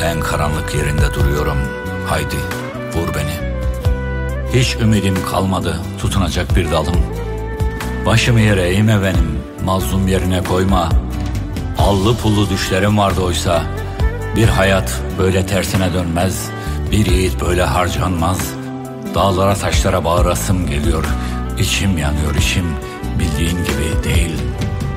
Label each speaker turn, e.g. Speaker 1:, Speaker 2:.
Speaker 1: En karanlık yerinde duruyorum. Haydi vur beni. Hiç ümidim kalmadı tutunacak bir dalım. Başımı yere eğme benim, mazlum yerine koyma. Allı pullu düşlerim vardı oysa. Bir hayat böyle tersine dönmez. Bir yiğit böyle harcanmaz. Dağlara taşlara bağırasım geliyor. İçim yanıyor içim, bildiğin gibi değil.